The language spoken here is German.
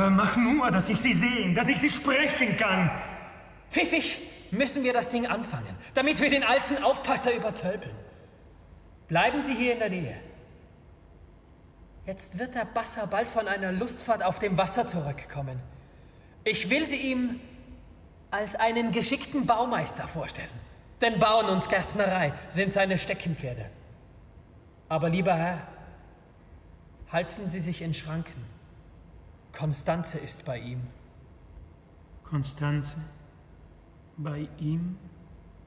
mach nur, dass ich sie sehen, dass ich sie sprechen kann. Pfiffig müssen wir das Ding anfangen, damit wir den alten Aufpasser übertölpeln. Bleiben Sie hier in der Nähe. Jetzt wird der Basser bald von einer Lustfahrt auf dem Wasser zurückkommen. Ich will sie ihm als einen geschickten Baumeister vorstellen. Denn Bauen und Gärtnerei sind seine Steckenpferde. Aber lieber Herr, halten Sie sich in Schranken. Konstanze ist bei ihm. Konstanze? Bei ihm?